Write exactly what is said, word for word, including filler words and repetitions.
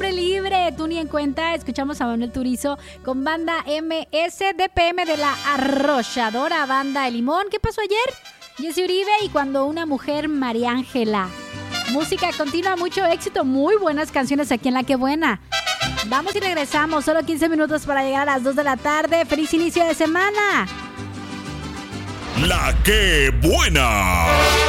Hombre Libre, tú ni en cuenta. Escuchamos a Manuel Turizo con Banda M S, D P M de la arrolladora Banda El Limón. ¿Qué pasó ayer? Jessy Uribe y Cuando una mujer, María Ángela. Música continua, mucho éxito, muy buenas canciones aquí en La Que Buena. Vamos y regresamos, solo quince minutos para llegar a las dos de la tarde. ¡Feliz inicio de semana! La Que Buena.